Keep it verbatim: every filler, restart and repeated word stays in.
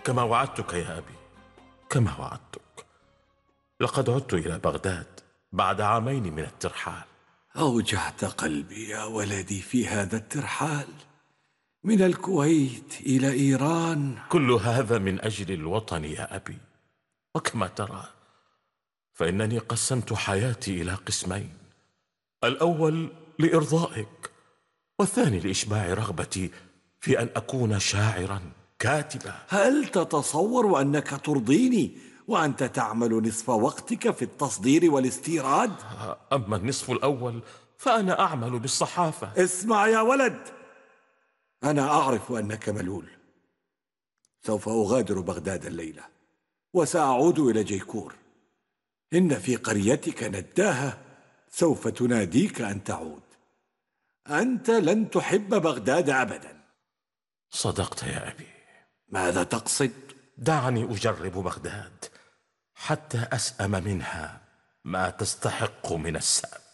كما وعدتك يا أبي، كما وعدتك. لقد عدت إلى بغداد بعد عامين من الترحال. أوجعت قلبي يا ولدي في هذا الترحال من الكويت إلى إيران. كل هذا من أجل الوطن يا أبي، وكما ترى فإنني قسمت حياتي إلى قسمين: الأول لإرضائك، والثاني لإشباع رغبتي في أن أكون شاعرا كاتبا. هل تتصور أنك ترضيني وأنت تعمل نصف وقتك في التصدير والاستيراد؟ أما النصف الأول فأنا أعمل بالصحافة. اسمع يا ولد، أنا أعرف أنك ملول. سوف أغادر بغداد الليلة وسأعود إلى جيكور. إن في قريتك نداهة سوف تناديك أن تعود. أنت لن تحب بغداد أبدا. صدقت يا أبي. ماذا تقصد؟ دعني أجرب بغداد حتى أسأم منها ما تستحق من السأم.